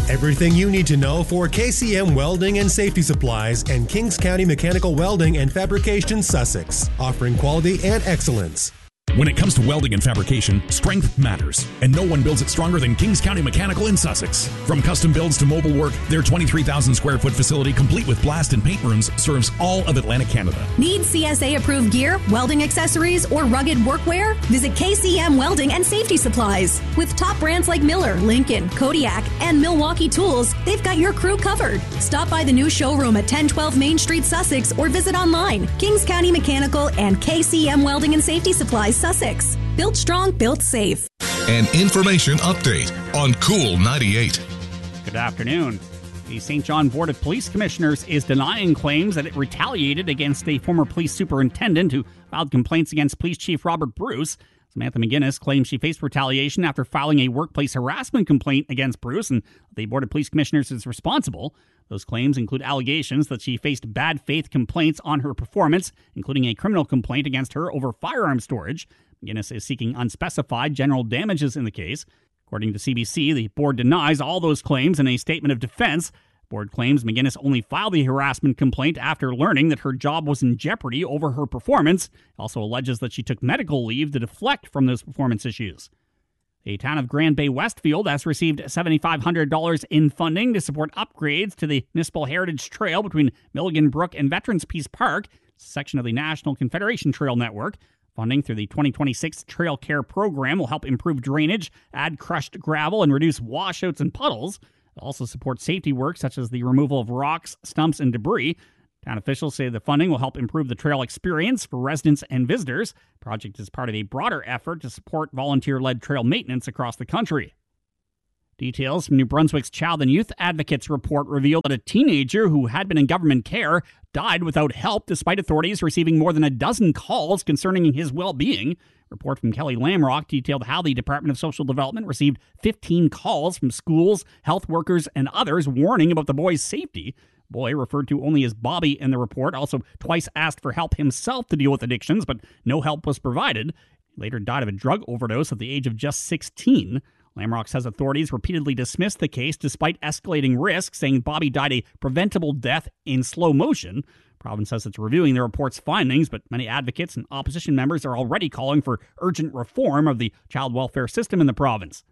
Everything you need to know for KCM Welding and Safety Supplies and Kings County Mechanical Welding and Fabrication, Sussex, offering quality and excellence. When it comes to welding and fabrication, strength matters, and no one builds it stronger than Kings County Mechanical in Sussex. From custom builds to mobile work, their 23,000 square foot facility, complete with blast and paint rooms, serves all of Atlantic Canada. Need CSA-approved gear, welding accessories, or rugged workwear? Visit KCM Welding and Safety Supplies. With top brands like Miller, Lincoln, Kodiak, and Milwaukee Tools, they've got your crew covered. Stop by the new showroom at 1012 Main Street, Sussex, or visit online. Kings County Mechanical and KCM Welding and Safety Supplies, Sussex. Built strong, built safe. An information update on Cool 98. Good afternoon. The St. John Board of Police Commissioners is denying claims that it retaliated against a former police superintendent who filed complaints against Police Chief Robert Bruce. Samantha McGuinness claims she faced retaliation after filing a workplace harassment complaint against Bruce, and the Board of Police Commissioners is responsible. Those claims include allegations that she faced bad faith complaints on her performance, including a criminal complaint against her over firearm storage. McGuinness is seeking unspecified general damages in the case. According to CBC, the board denies all those claims in a statement of defense. Board claims McGuinness only filed the harassment complaint after learning that her job was in jeopardy over her performance. It also alleges that she took medical leave to deflect from those performance issues. The town of Grand Bay Westfield has received $7,500 in funding to support upgrades to the Municipal Heritage Trail between Milligan Brook and Veterans Peace Park, a section of the National Confederation Trail Network. Funding through the 2026 Trail Care Program will help improve drainage, add crushed gravel, and reduce washouts and puddles. It also supports safety work such as the removal of rocks, stumps, and debris. Town officials say the funding will help improve the trail experience for residents and visitors. The project is part of a broader effort to support volunteer-led trail maintenance across the country. Details from New Brunswick's Child and Youth Advocates report revealed that a teenager who had been in government care died without help despite authorities receiving more than a dozen calls concerning his well-being. Report from Kelly Lamrock detailed how the Department of Social Development received 15 calls from schools, health workers, and others warning about the boy's safety. Boy, referred to only as Bobby in the report, also twice asked for help himself to deal with addictions, but no help was provided. He later died of a drug overdose at the age of just 16. Lamrock says authorities repeatedly dismissed the case despite escalating risk, saying Bobby died a preventable death in slow motion. The province says it's reviewing the report's findings, but many advocates and opposition members are already calling for urgent reform of the child welfare system in the province.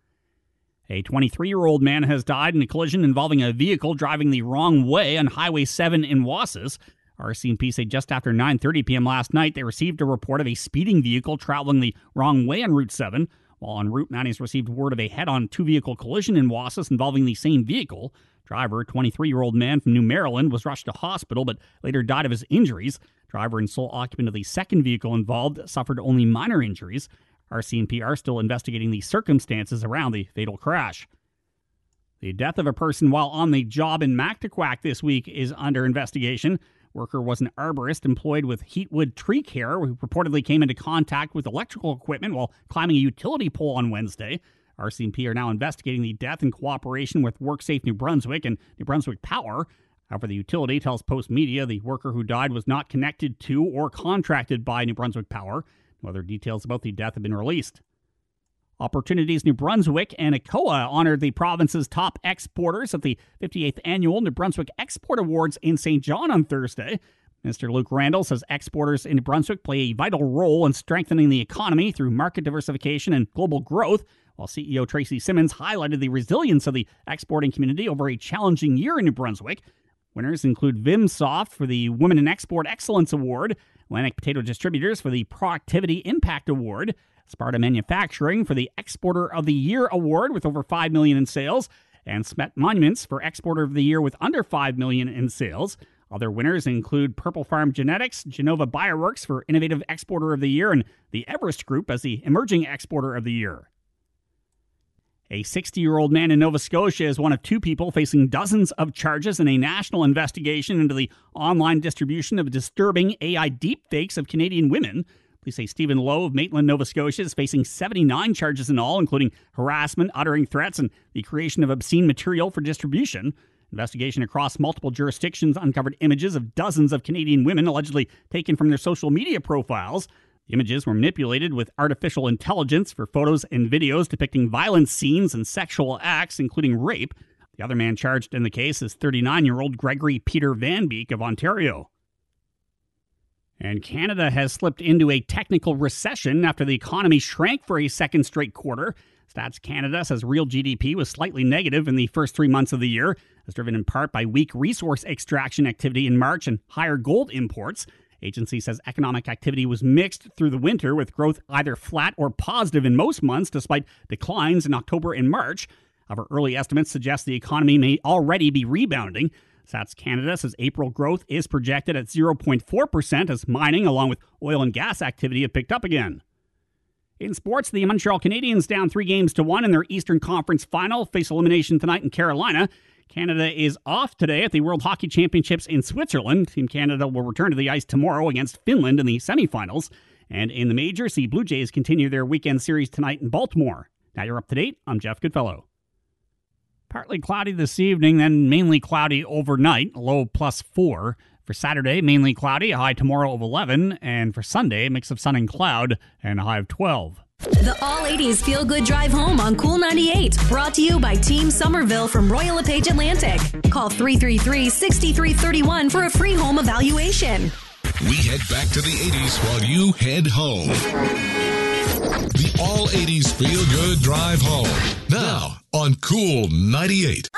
A 23-year-old man has died in a collision involving a vehicle driving the wrong way on Highway 7 in Wassas. RCMP say just after 9:30 p.m. last night, they received a report of a speeding vehicle traveling the wrong way on Route 7. While en route, Manny's received word of a head-on two-vehicle collision in Wassas involving the same vehicle. Driver, 23-year-old man from New Maryland, was rushed to hospital but later died of his injuries. Driver and sole occupant of the second vehicle involved suffered only minor injuries. RCMP are still investigating the circumstances around the fatal crash. The death of a person while on the job in Mactaquac this week is under investigation. Worker was an arborist employed with Heatwood Tree Care who reportedly came into contact with electrical equipment while climbing a utility pole on Wednesday. RCMP are now investigating the death in cooperation with WorkSafe New Brunswick and New Brunswick Power. However, the utility tells Post Media the worker who died was not connected to or contracted by New Brunswick Power. No other details about the death have been released. Opportunities New Brunswick and ECOA honored the province's top exporters at the 58th Annual New Brunswick Export Awards in St. John on Thursday. Mr. Luke Randall says exporters in New Brunswick play a vital role in strengthening the economy through market diversification and global growth, while CEO Tracy Simmons highlighted the resilience of the exporting community over a challenging year in New Brunswick. Winners include Vimsoft for the Women in Export Excellence Award, Atlantic Potato Distributors for the Productivity Impact Award, Sparta Manufacturing for the Exporter of the Year Award with over $5 million in sales, and Smet Monuments for Exporter of the Year with under $5 million in sales. Other winners include Purple Farm Genetics, Genova Bioworks for Innovative Exporter of the Year, and the Everest Group as the Emerging Exporter of the Year. A 60-year-old man in Nova Scotia is one of two people facing dozens of charges in a national investigation into the online distribution of disturbing AI deepfakes of Canadian women. Police say Stephen Lowe of Maitland, Nova Scotia is facing 79 charges in all, including harassment, uttering threats, and the creation of obscene material for distribution. Investigation across multiple jurisdictions uncovered images of dozens of Canadian women allegedly taken from their social media profiles. The images were manipulated with artificial intelligence for photos and videos depicting violent scenes and sexual acts, including rape. The other man charged in the case is 39-year-old Gregory Peter Van Beek of Ontario. And Canada has slipped into a technical recession after the economy shrank for a second straight quarter. Stats Canada says real GDP was slightly negative in the first 3 months of the year, as driven in part by weak resource extraction activity in March and higher gold imports. Agency says economic activity was mixed through the winter, with growth either flat or positive in most months, despite declines in October and March. However, early estimates suggest the economy may already be rebounding. Stats Canada says April growth is projected at 0.4% as mining, along with oil and gas activity, have picked up again. In sports, the Montreal Canadiens, down 3-1 in their Eastern Conference final, face elimination tonight in Carolina. Canada is off today at the World Hockey Championships in Switzerland. Team Canada will return to the ice tomorrow against Finland in the semifinals. And in the majors, the Blue Jays continue their weekend series tonight in Baltimore. Now you're up to date. I'm Jeff Goodfellow. Partly cloudy this evening, then mainly cloudy overnight, low +4. For Saturday, mainly cloudy, a high tomorrow of 11. And for Sunday, a mix of sun and cloud, and a high of 12. The All-80s Feel Good Drive Home on Cool 98. Brought to you by Team Somerville from Royal LePage Atlantic. Call 333-6331 for a free home evaluation. We head back to the 80s while you head home. The All 80s Feel Good Drive Home. Now on Cool 98.